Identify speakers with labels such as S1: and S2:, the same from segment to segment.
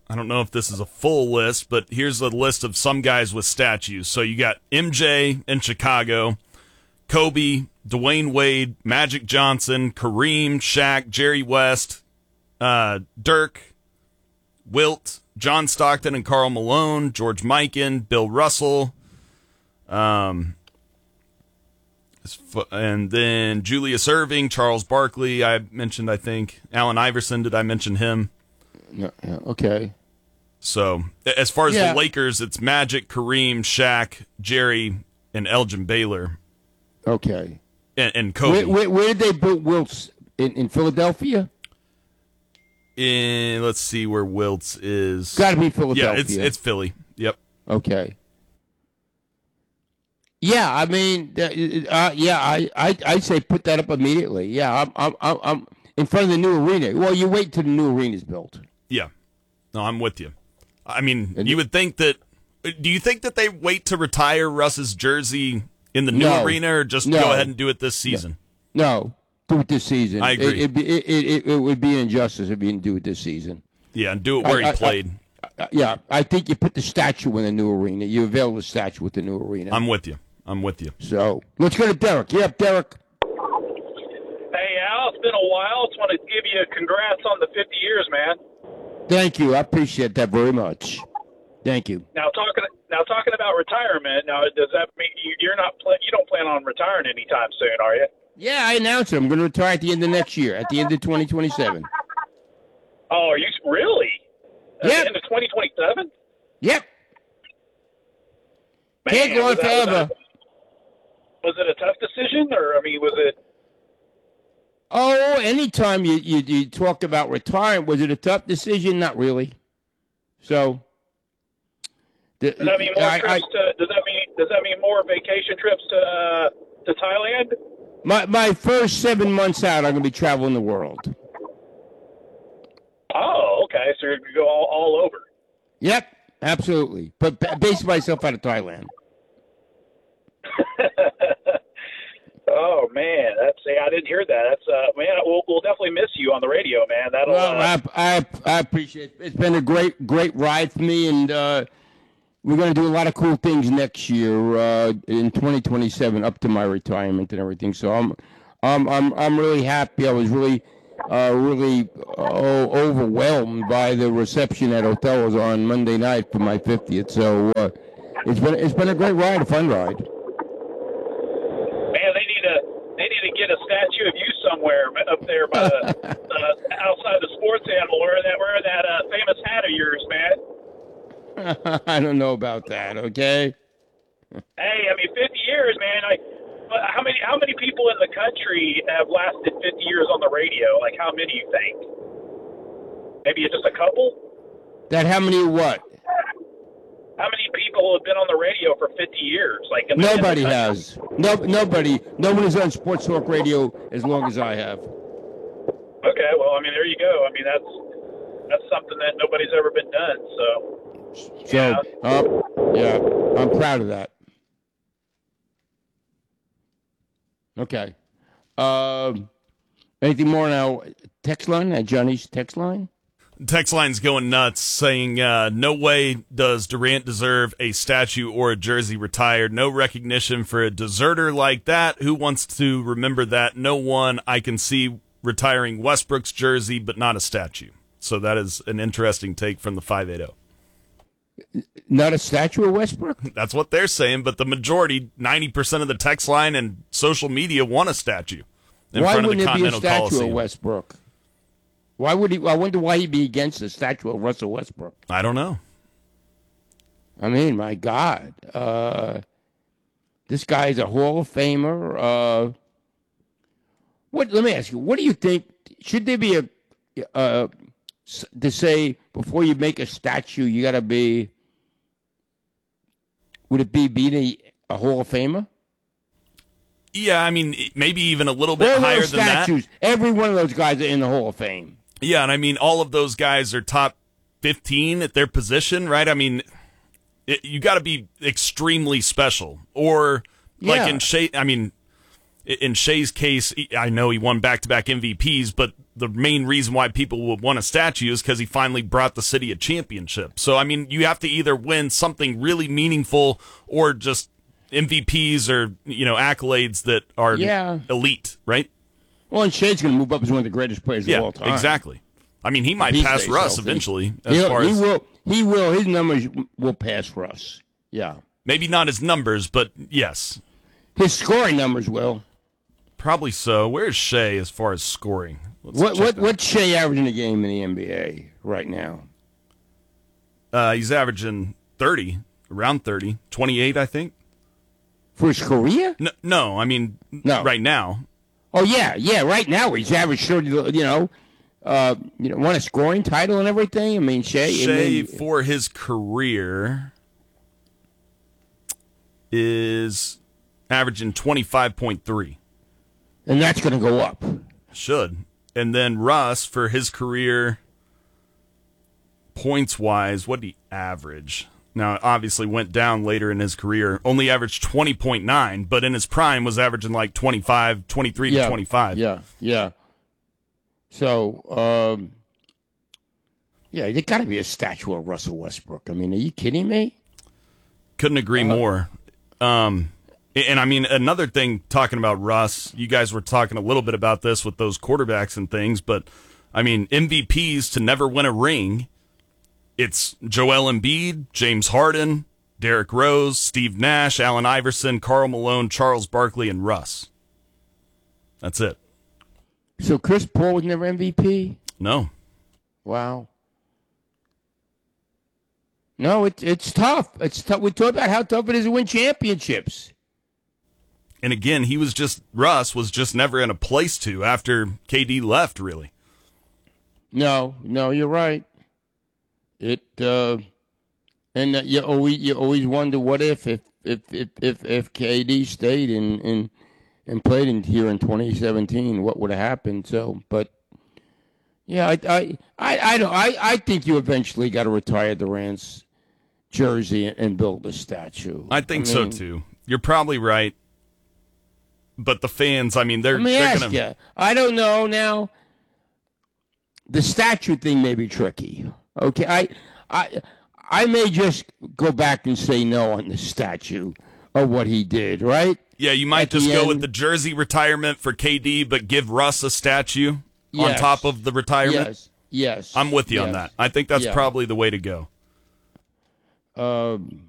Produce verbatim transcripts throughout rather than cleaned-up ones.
S1: I don't know if this is a full list, but here's a list of some guys with statues. So you got M J in Chicago, Kobe, Dwayne Wade, Magic Johnson, Kareem, Shaq, Jerry West, uh, Dirk, Wilt, John Stockton and Karl Malone, George Mikan, Bill Russell, um, and then Julius Erving, Charles Barkley, I mentioned, I think. Allen Iverson, did I mention him?
S2: Yeah, yeah, okay.
S1: So, as far as
S2: yeah.
S1: the Lakers, it's Magic, Kareem, Shaq, Jerry, and Elgin Baylor.
S2: Okay.
S1: And, and Kobe.
S2: Where, where, where did they put Wilt's? In, in Philadelphia?
S1: In, let's see where Wilt's is.
S2: Got to be Philadelphia.
S1: Yeah, it's it's Philly. Yep.
S2: Okay. Yeah, I mean, uh, yeah, I, I I'd say put that up immediately. Yeah, I'm I'm I'm in front of the new arena. Well, you wait till the new arena's built.
S1: Yeah. No, I'm with you. I mean, and you would think that. Do you think that they wait to retire Russ's jersey in the new
S2: no,
S1: arena, or just
S2: no,
S1: go ahead and do it this season?
S2: No, do it this season.
S1: I agree.
S2: It, it, it, it, it would be an injustice if you didn't do it this season.
S1: Yeah, and do it where
S2: I,
S1: he
S2: I,
S1: played.
S2: I, I, yeah, I think you put the statue in the new arena. You avail the statue with the new arena.
S1: I'm with you. I'm with you.
S2: So let's go to Derek. Yep, Derek.
S3: Hey, Al, it's been a while. Just want to give you congrats on the fifty years, man.
S2: Thank you. I appreciate that very much. Thank you.
S3: Now talking now talking about retirement. Now, does that mean you, you're not pl- you don't plan on retiring anytime soon, are you?
S2: Yeah, I announced it. I'm going to retire at the end of next year, at the end of twenty twenty-seven.
S3: Oh, are you really? At
S2: Yep.
S3: the end of twenty twenty-seven?
S2: Yep.
S3: Man,
S2: Can't go on
S3: was that-
S2: forever.
S3: Was, that- was it a tough decision, or I mean, was it?
S2: Oh, anytime you, you, you talk about retiring, was it a tough decision? Not really. So. The,
S3: Does that mean more
S2: I,
S3: trips
S2: I,
S3: to? Does that mean does that mean more vacation trips to uh, to Thailand?
S2: my my first seven months out, I'm going to be traveling the world.
S3: Oh, okay. So you're going to go all, all over.
S2: Yep, absolutely. But b- base myself out of Thailand.
S3: Oh man, that's yeah, I didn't hear that. That's uh, man, we'll, we'll definitely miss you on the radio, man. That'll.
S2: Well,
S3: uh,
S2: I, I I appreciate it. It's been a great great ride for me, and uh, we're going to do a lot of cool things next year uh, in twenty twenty-seven, up to my retirement and everything. So I'm I'm I'm I'm really happy. I was really uh, really uh, overwhelmed by the reception at Othello's on Monday night for my fiftieth. So uh, it's been it's been a great ride, a fun ride.
S3: Man, they need a they need to get a statue of you somewhere up there by the uh, outside the sports animal wearing that wearing that uh, famous hat of yours, man.
S2: I don't know about that. Okay.
S3: Hey, I mean, fifty years, man. I how many how many people in the country have lasted fifty years on the radio? Like, how many you think? Maybe just a couple.
S2: That how many what?
S3: How many people have been on the radio for fifty years? Like in the,
S2: Nobody
S3: in the
S2: has. No, nobody. Nobody's on Sports Talk Radio as long as I have.
S3: Okay, well, I mean, there you go. I mean, that's that's something that nobody's ever been done. So,
S2: So,
S3: yeah,
S2: uh, yeah, I'm proud of that. Okay. Um, anything more now? Text line? Uh, Johnny's text line?
S1: Text line's going nuts, saying, uh, no way does Durant deserve a statue or a jersey retired. No recognition for a deserter like that. Who wants to remember that? No one. I can see retiring Westbrook's jersey, but not a statue. So that is an interesting take from the five eighty.
S2: Not a statue of Westbrook?
S1: That's what they're saying, but the majority, ninety percent of the text line and social media want a statue in
S2: Why
S1: front of the
S2: wouldn't it be a
S1: Continental
S2: statue
S1: Coliseum.
S2: of Westbrook? Why would he? I wonder why he'd be against a statue of Russell Westbrook.
S1: I don't know.
S2: I mean, my God, uh, this guy is a Hall of Famer. Uh, what? Let me ask you. What do you think? Should there be a uh, to say before you make a statue, you got to be? Would it be being a, a Hall of Famer?
S1: Yeah, I mean, maybe even a little bit
S2: Where are
S1: higher
S2: those
S1: than that.
S2: statues? Every one of those guys are in the Hall of Fame.
S1: Yeah, and I mean, all of those guys are top fifteen at their position, right? I mean, it, you got to be extremely special, or like
S2: Yeah.
S1: in shape. I mean, in Shea's case, I know he won back-to-back M V Ps, but the main reason why people would want a statue is because he finally brought the city a championship. So, I mean, you have to either win something really meaningful or just M V Ps or, you know, accolades that are
S2: yeah.
S1: elite, right?
S2: Well, and Shea's going to move up as one of the greatest players
S1: yeah,
S2: of all time.
S1: Exactly. I mean, he might
S2: he
S1: pass Russ
S2: healthy.
S1: eventually. As
S2: He'll,
S1: far
S2: he
S1: as
S2: will. He will. His numbers will pass Russ. Yeah.
S1: Maybe not his numbers, but yes.
S2: His scoring numbers will.
S1: Probably so. Where's Shea as far as scoring? Let's
S2: what what
S1: that.
S2: what's Shea averaging a game in the N B A right now?
S1: Uh, he's averaging thirty, around thirty, twenty-eight, I think.
S2: For his career?
S1: No, no I mean,
S2: no.
S1: right now.
S2: Oh yeah, yeah. Right now he's averaged thirty. You know, uh, you know, won a scoring title and everything. I mean, Shea.
S1: Shea
S2: then,
S1: for his career is averaging twenty-five point three.
S2: And that's going to go up.
S1: Should. And then Russ, for his career, points-wise, what did he average? Now, it obviously went down later in his career. Only averaged twenty point nine, but in his prime was averaging like twenty-five, twenty-three
S2: yeah,
S1: to twenty-five.
S2: Yeah, yeah. So, um, yeah, there got to be a statue of Russell Westbrook. I mean, are you kidding me?
S1: Couldn't agree
S2: uh,
S1: more. Um And, I mean, another thing, talking about Russ, you guys were talking a little bit about this with those quarterbacks and things, but, I mean, M V Ps to never win a ring, it's Joel Embiid, James Harden, Derrick Rose, Steve Nash, Allen Iverson, Karl Malone, Charles Barkley, and Russ. That's it.
S2: So Chris Paul was never M V P?
S1: No.
S2: Wow. No, it, it's tough. It's tough. We talk about how tough it is to win championships.
S1: And again, he was just, Russ was just never in a place to after K D left, really.
S2: No, no, you're right. It, uh, and uh, you always, you always wonder what if, if, if, if, if, if K D stayed and, and, and played in here in twenty seventeen, what would have happened? So, but, yeah, I, I, I, I don't, I, I think you eventually got to retire Durant's jersey and, and build a statue.
S1: I think
S2: I mean,
S1: so, too. You're probably right. But the fans, I mean, they're,
S2: Let me
S1: they're
S2: ask
S1: gonna...
S2: you. I don't know now. The statue thing may be tricky. Okay, I, I, I may just go back and say no on the statue of what he did. Right?
S1: Yeah, you might
S2: At
S1: just
S2: the
S1: go
S2: end.
S1: with the jersey retirement for K D, but give Russ a statue
S2: Yes.
S1: on top of the retirement.
S2: Yes. Yes.
S1: I'm with you
S2: yes.
S1: on that. I think that's
S2: Yeah.
S1: probably the way to go.
S2: Um.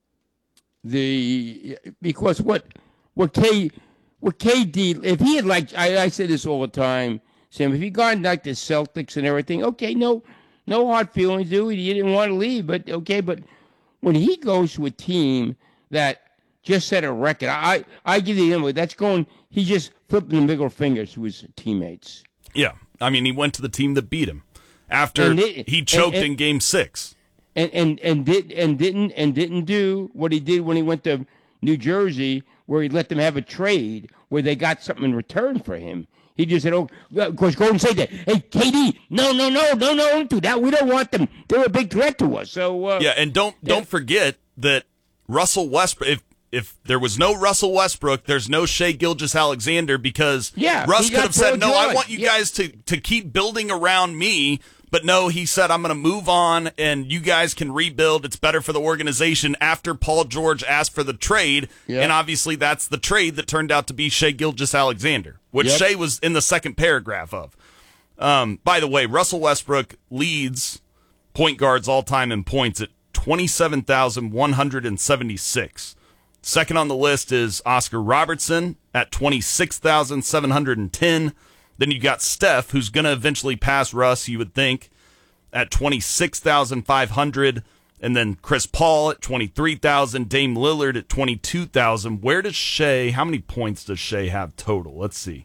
S2: The because what what K what K D if he had like I, I say this all the time, Sam. If he gone like the Celtics and everything, okay, no no hard feelings, dude. He didn't want to leave, but okay. But when he goes to a team that just set a record, I I give you him. That's going. He's just flipping the middle fingers to his teammates.
S1: Yeah, I mean, he went to the team that beat him after
S2: And it-
S1: he choked
S2: and- and-
S1: in Game Six.
S2: And and and did and didn't and didn't do what he did when he went to New Jersey, where he let them have a trade where they got something in return for him. He just said, "Oh, of course, Golden State that. Hey, K D, no, no, no, no, no, don't do that. We don't want them. They're a big threat to us." So uh,
S1: Yeah, and don't
S2: yeah.
S1: don't forget that Russell Westbrook. If if there was no Russell Westbrook, there's no Shea Gilgeous-Alexander because
S2: Yeah,
S1: Russ
S2: he
S1: could
S2: got
S1: have said,
S2: Paul
S1: "No, I
S2: George."
S1: want you
S2: Yeah.
S1: guys to to keep building around me." But no, he said, "I'm going to move on, and you guys can rebuild. It's better for the organization." After Paul George asked for the trade,
S2: Yeah.
S1: and obviously that's the trade that turned out to be Shea Gilgeous-Alexander, which
S2: Yep.
S1: Shea was in the second paragraph of. Um, by the way, Russell Westbrook leads point guards all time in points at twenty-seven thousand one hundred seventy-six. Second on the list is Oscar Robertson at twenty-six thousand seven hundred ten. Then you got Steph, who's going to eventually pass Russ, you would think, at twenty-six thousand five hundred. And then Chris Paul at twenty-three thousand. Dame Lillard at twenty-two thousand. Where does Shea, how many points does Shea have total? Let's see.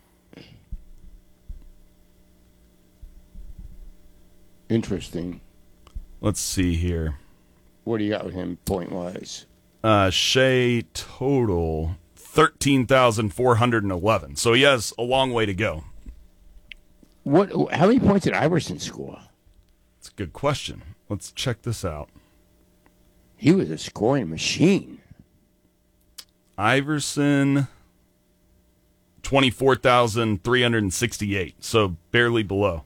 S2: Interesting.
S1: Let's see here.
S2: What do you got with him point wise?
S1: Uh, Shea total thirteen thousand four hundred eleven. So he has a long way to go.
S2: What? How many points did Iverson score?
S1: That's a good question. Let's check this out.
S2: He was a scoring machine.
S1: Iverson twenty-four thousand three hundred sixty-eight, so barely below.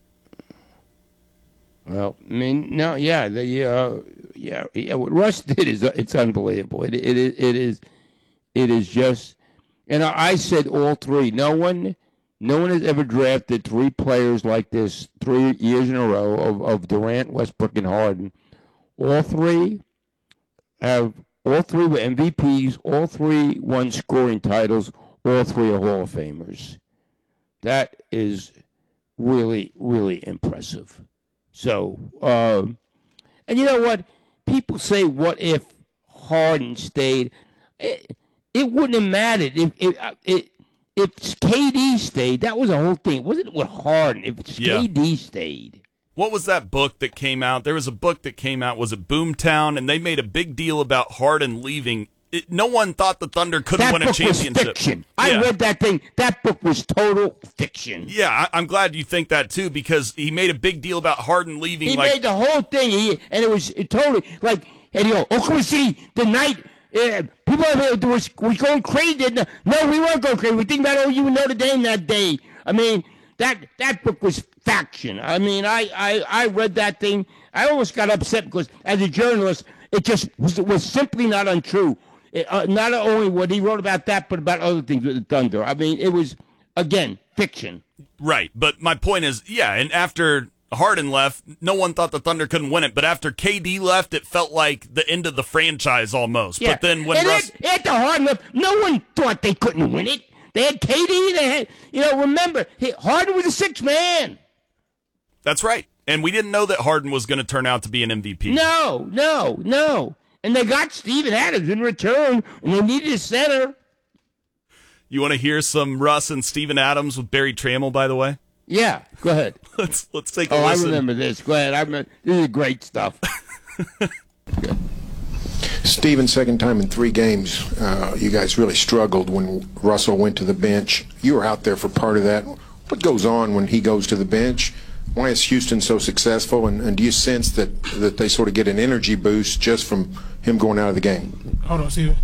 S2: Well, I mean, no, yeah, the uh, yeah, yeah, what Russ did is uh, it's unbelievable. It it it is it is just, and I said all three. No one, no one has ever drafted three players like this three years in a row of, of Durant, Westbrook, and Harden. All three have all three were M V Ps. All three won scoring titles. All three are Hall of Famers. That is really, really impressive. So, uh, and you know what? People say, what if Harden stayed? It, it wouldn't have mattered. If, if, if, if K D stayed, that was the whole thing. It wasn't with Harden. If
S1: yeah.
S2: K D stayed.
S1: What was that book that came out? There was a book that came out. Was it Boomtown? And they made a big deal about Harden leaving. It, no one thought the Thunder couldn't
S2: that
S1: win a
S2: book
S1: championship.
S2: Was fiction.
S1: Yeah.
S2: I read that thing. That book was total fiction.
S1: Yeah, I, I'm glad you think that too, because he made a big deal about Harden leaving.
S2: He
S1: like,
S2: made the whole thing, he, and it was it totally like, and you go, Oklahoma City, the night, uh, people over there was, was going crazy. No, we weren't going crazy. We think about O U and Notre Dame that day. I mean, that that book was faction. I mean, I, I, I read that thing. I almost got upset because, as a journalist, it just was, was simply not untrue. It, uh, not only what he wrote about that, but about other things with the Thunder. I mean, it was, again, fiction.
S1: Right, but my point is, yeah, and after Harden left, no one thought the Thunder couldn't win it, but after K D left, it felt like the end of the franchise almost.
S2: Yeah.
S1: But then when
S2: and
S1: Russ...
S2: At, after Harden left, no one thought they couldn't win it. They had K D, they had, you know, remember, Harden was a sixth man.
S1: That's right, and we didn't know that Harden was going to turn out to be an M V P.
S2: No, no, no. And they got Steven Adams in return, and they needed a center.
S1: You want to hear some Russ and Steven Adams with Barry Trammell, by the way?
S2: Yeah, go ahead.
S1: let's let's take a
S2: oh,
S1: listen.
S2: I remember this. Go ahead. I remember, this is great stuff.
S4: Steven, second time in three games, uh, you guys really struggled when Russell went to the bench. You were out there for part of that. What goes on when he goes to the bench? Why is Houston so successful, and, and do you sense that, that they sort of get an energy boost just from him going out of the game?
S5: Hold on, Steven.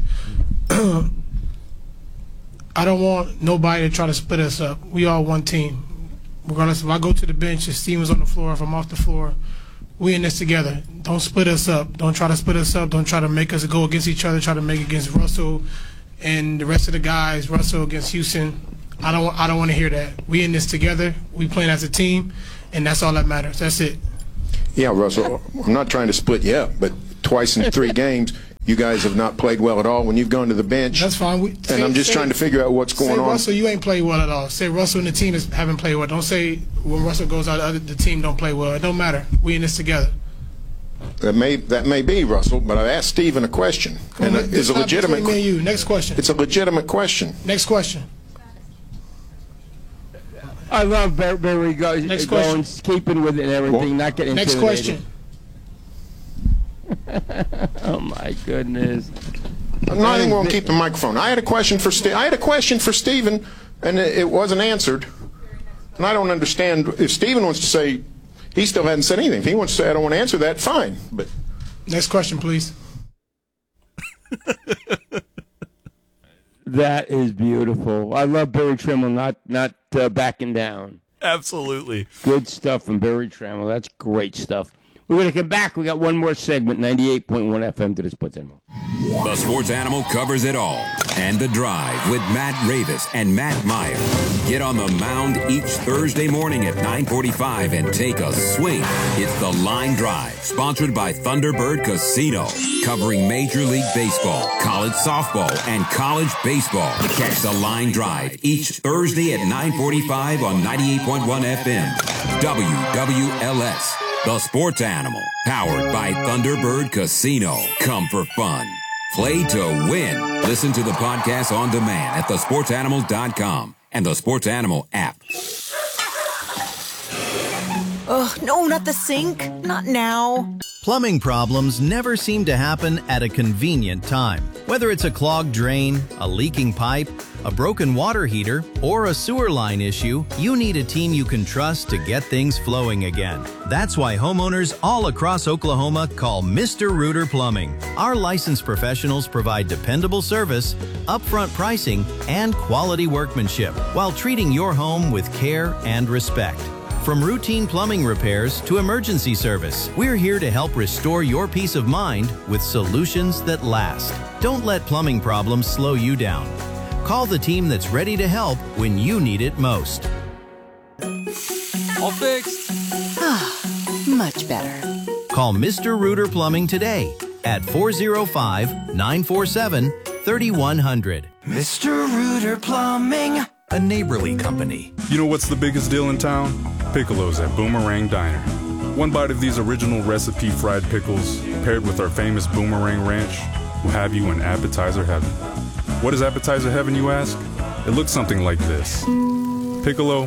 S5: I don't want nobody to try to split us up. We all one team. Regardless if I go to the bench, if Steven's on the floor, if I'm off the floor, we in this together. Don't split us up. Don't try to split us up. Don't try to make us go against each other. Try to make it against Russell and the rest of the guys. Russell against Houston. I don't. I don't want to hear that. We in this together. We playing as a team. And that's all that matters. That's it.
S4: Yeah, Russell, I'm not trying to split you up, but twice in three games, you guys have not played well at all when you've gone to the bench.
S5: That's fine. We,
S4: and
S5: say,
S4: I'm just
S5: say,
S4: trying to figure out what's going
S5: say,
S4: on.
S5: Russell, you ain't played well at all. Say Russell and the team is, haven't played well. Don't say when Russell goes out, the team don't play well. It don't matter. We in this together.
S4: That may that may be, Russell, but I've asked Steven a question.
S5: Well,
S4: and it's a legitimate
S5: me and you. Next question.
S4: It's a legitimate question.
S5: Next question.
S2: I love Barry, Barry go,
S5: Next
S2: going,
S5: question.
S2: keeping with it and everything, well, not getting
S5: Next
S2: intimidated.
S5: question.
S2: Oh my goodness!
S4: No, I think we'll keep the microphone. I had a question for Ste- I had a question for Steven, and it, it wasn't answered. And I don't understand if Steven wants to say he still hasn't said anything. If he wants to say I don't want to answer that, fine. But
S5: next question, please.
S2: That is beautiful. I love Barry Trammell not not uh, backing down.
S1: Absolutely.
S2: Good stuff from Barry Trammell. That's great stuff. We're going to come back. We got one more segment, ninety-eight point one F M to the Sports Animal.
S6: The Sports Animal covers it all. And The Drive with Matt Ravis and Matt Meyer. Get on the mound each Thursday morning at nine forty-five and take a swing. It's The Line Drive, sponsored by Thunderbird Casino, covering Major League Baseball, college softball, and college baseball. Catch The Line Drive each Thursday at nine forty-five on ninety-eight point one F M. W W L S. The Sports Animal, powered by Thunderbird Casino. Come for fun. Play to win. Listen to the podcast on demand at the sports animal dot com and the Sports Animal app.
S7: Ugh, no, not the sink. Not now. Plumbing problems never seem to happen at a convenient time. Whether it's a clogged drain, a leaking pipe, a broken water heater, or a sewer line issue, you need a team you can trust to get things flowing again. That's why homeowners all across Oklahoma call Mister Rooter Plumbing. Our licensed professionals provide dependable service, upfront pricing, and quality workmanship while treating your home with care and respect. From routine plumbing repairs to emergency service, we're here to help restore your peace of mind with solutions that last. Don't let plumbing problems slow you down. Call the team that's ready to help when you need it most.
S8: All fixed.
S9: Much better.
S7: Call Mister Rooter Plumbing today at four oh five, nine four seven, three one zero zero.
S10: Mister Rooter Plumbing,
S7: a neighborly company.
S11: You know what's the biggest deal in town? Piccolos at Boomerang Diner. One bite of these original recipe fried pickles paired with our famous Boomerang Ranch will have you in appetizer heaven. What is appetizer heaven, you ask? It looks something like this. Piccolo,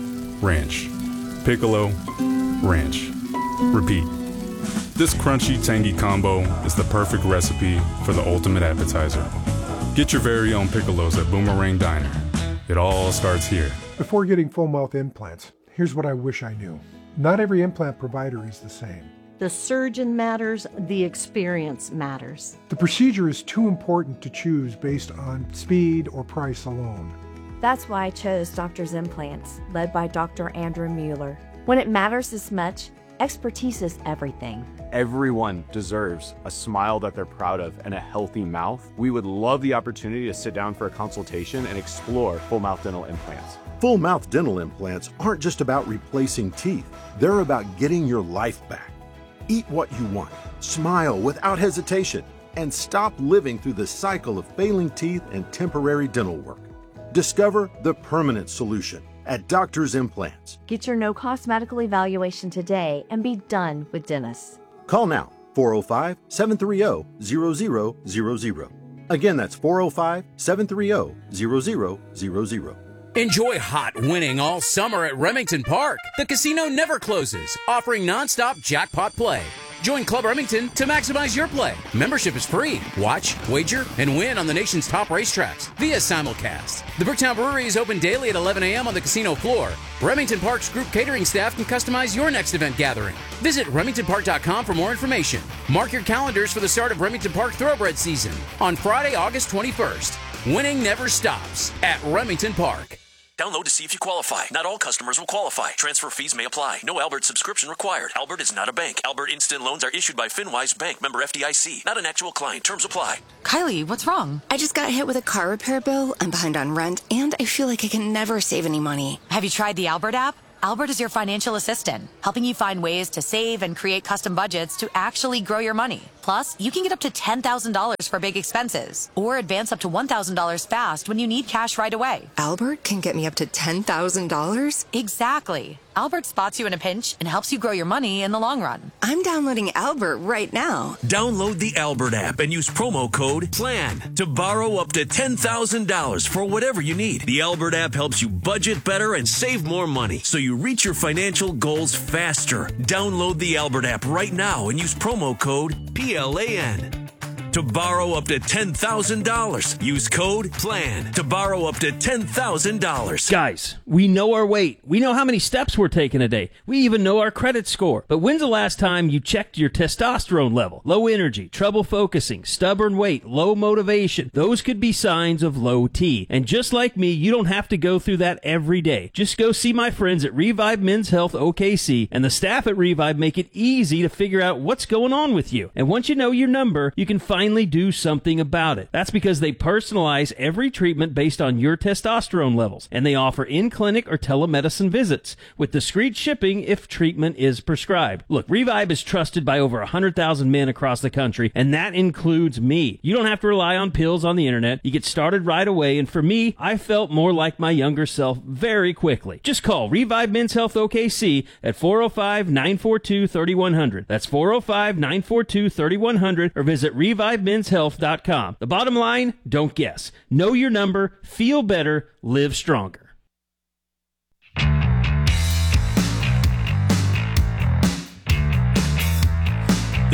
S11: ranch. Piccolo, ranch. Repeat. This crunchy, tangy combo is the perfect recipe for the ultimate appetizer. Get your very own Piccolos at Boomerang Diner. It all starts here.
S12: Before getting full mouth implants, here's what I wish I knew. Not every implant provider is the same.
S13: The surgeon matters, the experience matters.
S12: The procedure is too important to choose based on speed or price alone.
S14: That's why I chose Doctor's Implants, led by Doctor Andrew Mueller. When it matters this much, expertise is everything.
S15: Everyone deserves a smile that they're proud of and a healthy mouth. We would love the opportunity to sit down for a consultation and explore full mouth dental implants.
S16: Full mouth dental implants aren't just about replacing teeth. They're about getting your life back. Eat what you want, smile without hesitation, and stop living through the cycle of failing teeth and temporary dental work. Discover the permanent solution at Doctor's Implants.
S14: Get your no-cost medical evaluation today and be done with dentists.
S16: Call now, four oh five, seven three zero, zero zero zero zero. Again, that's four oh five, seven three zero, zero zero zero zero.
S17: Enjoy hot winning all summer at Remington Park. The casino never closes, offering nonstop jackpot play. Join Club Remington to maximize your play. Membership is free. Watch, wager, and win on the nation's top racetracks via simulcast. The Bricktown Brewery is open daily at eleven a.m. on the casino floor. Remington Park's group catering staff can customize your next event gathering. Visit remington park dot com for more information. Mark your calendars for the start of Remington Park Thoroughbred season on Friday, August twenty-first. Winning never stops at Remington Park.
S18: Download to see if you qualify. Not all customers will qualify. Transfer fees may apply. No Albert subscription required. Albert is not a bank. Albert Instant Loans are issued by FinWise Bank, member F D I C. Not an actual client. Terms apply.
S9: Kylie, what's wrong? I just got hit with a car repair bill. I'm behind on rent, and I feel like I can never save any money.
S19: Have you tried the Albert app? Albert is your financial assistant, helping you find ways to save and create custom budgets to actually grow your money. Plus, you can get up to ten thousand dollars for big expenses, or advance up to one thousand dollars fast when you need cash right away.
S9: Albert can get me up to ten thousand dollars?
S19: Exactly. Albert spots you in a pinch and helps you grow your money in the long run.
S9: I'm downloading Albert right now.
S18: Download the Albert app and use promo code PLAN to borrow up to ten thousand dollars for whatever you need. The Albert app helps you budget better and save more money so you reach your financial goals faster. Download the Albert app right now and use promo code P L A N. To borrow up to ten thousand dollars, use code PLAN to borrow up to ten thousand dollars.
S20: Guys, we know our weight. We know how many steps we're taking a day. We even know our credit score. But when's the last time you checked your testosterone level? Low energy, trouble focusing, stubborn weight, low motivation. Those could be signs of low T. And just like me, you don't have to go through that every day. Just go see my friends at Revive Men's Health O K C, and the staff at Revive make it easy to figure out what's going on with you. And once you know your number, you can find do something about it. That's because they personalize every treatment based on your testosterone levels, and they offer in-clinic or telemedicine visits with discreet shipping if treatment is prescribed. Look, Revive is trusted by over one hundred thousand men across the country, and that includes me. You don't have to rely on pills on the internet. You get started right away, and for me, I felt more like my younger self very quickly. Just call Revive Men's Health O K C at four oh five, nine four two, three one zero zero. That's four oh five, nine four two, three one zero zero, or visit revive men's health dot com. The bottom line, don't guess. Know your number, feel better, live stronger.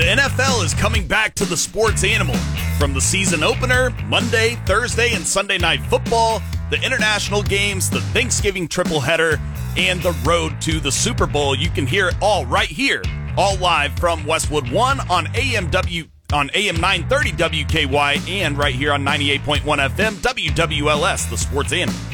S1: The N F L is coming back to the sports animal. From the season opener, Monday, Thursday, and Sunday Night Football, the international games, the Thanksgiving triple header, and the road to the Super Bowl. You can hear it all right here, all live from Westwood One on A M W on A M nine thirty W K Y and right here on ninety-eight point one F M W W L S, the sports animal.